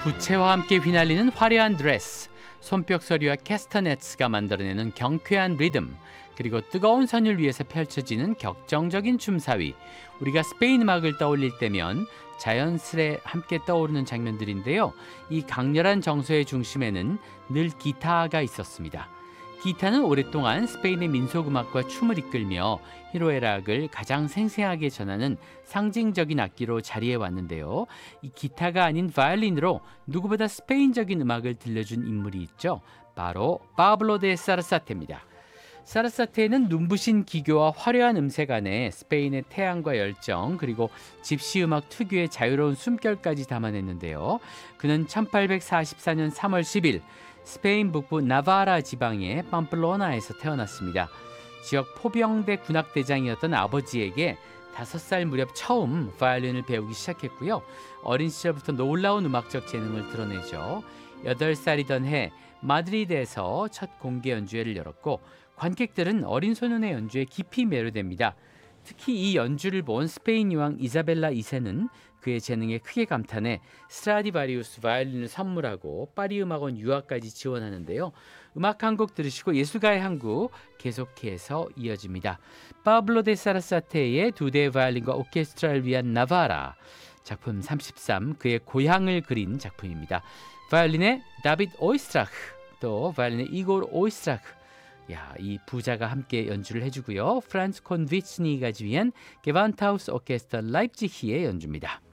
부채와 함께 휘날리는 화려한 드레스, 손뼉소리와 캐스터네츠가 만들어내는 경쾌한 리듬, 그리고 뜨거운 선율 위에서 펼쳐지는 격정적인 춤사위. 우리가 스페인 음악을 떠올릴 때면 자연스레 함께 떠오르는 장면들인데요. 이 강렬한 정서의 중심에는 늘 기타가 있었습니다. 기타는 오랫동안 스페인의 민속음악과 춤을 이끌며 히로에락을 가장 생생하게 전하는 상징적인 악기로 자리해 왔는데요. 이 기타가 아닌 바이올린으로 누구보다 스페인적인 음악을 들려준 인물이 있죠. 바로 파블로 데 사르사테입니다. 사르사테는 눈부신 기교와 화려한 음색 안에 스페인의 태양과 열정, 그리고 집시 음악 특유의 자유로운 숨결까지 담아냈는데요. 그는 1844년 3월 10일 스페인 북부 나바라 지방의 팜플로나에서 태어났습니다. 지역 포병대 군악대장이었던 아버지에게 5살 무렵 처음 바이올린을 배우기 시작했고요. 어린 시절부터 놀라운 음악적 재능을 드러내죠. 8살이던 해 마드리드에서 첫 공개 연주회를 열었고 관객들은 어린 소년의 연주에 깊이 매료됩니다. 특히 이 연주를 본 스페인 여왕 이사벨라 2세는 그의 재능에 크게 감탄해 스트라디바리우스 바이올린을 선물하고 파리 음악원 유학까지 지원하는데요. 음악 한 곡 들으시고 예술가의 한 곡 계속해서 이어집니다. 파블로 데 사르사테의 2대의 바이올린과 오케스트라를 위한 나바라, 작품 33, 그의 고향을 그린 작품입니다. 바이올린의 다비드 오이스트라크, 또 바이올린의 이골 오이스트라크, 이 부자가 함께 연주를 해주고요. 프란츠 콘비츠니가 지휘한 게반타우스 오케스트라 라입지히의 연주입니다.